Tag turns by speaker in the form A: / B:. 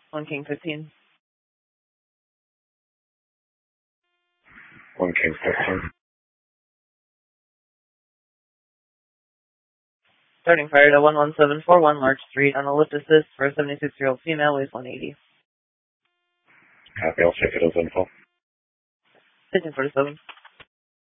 A: 1 King 15.
B: 1 King 15.
A: Starting fire to 11741 Larch Street on a lift assist for a 76-year-old female, weighs 180.
B: Copy, I'll check it as info.
A: 1547.